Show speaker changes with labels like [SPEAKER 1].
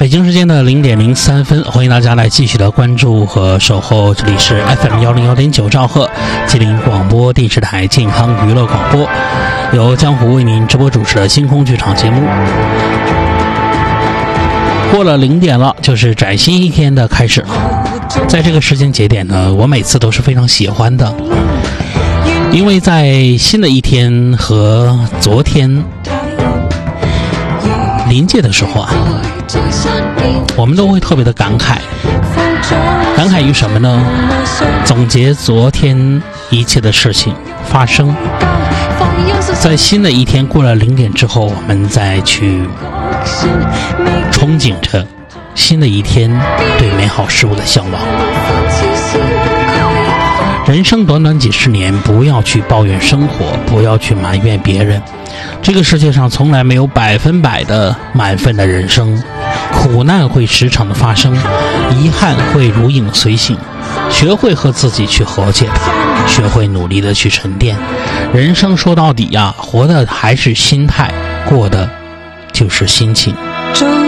[SPEAKER 1] 北京时间的0:03，欢迎大家来继续的关注和守候，这里是 FM101.9兆赫吉林广播电视台健康娱乐广播，由江湖为您直播主持的星空剧场节目。过了0点了，就是崭新一天的开始了。在这个时间节点呢，我每次都是非常喜欢的，因为在新的一天和昨天临界的时候啊，我们都会特别的感慨于什么呢？总结昨天一切的事情发生，在新的一天过了0点之后，我们再去憧憬着新的一天对美好事物的向往。人生短短几十年，不要去抱怨生活，不要去埋怨别人。这个世界上从来没有100%的满分的人生，苦难会时常的发生，遗憾会如影随形。学会和自己去和解它，学会努力的去沉淀。人生说到底呀，活的还是心态，过的就是心情。